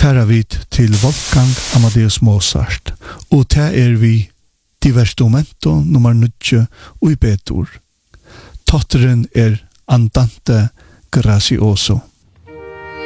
færa vid til Wolfgang Amadeus Mozart, og det vi Divertimento nummer 9 og i betur. Totteren Andante Gracioso.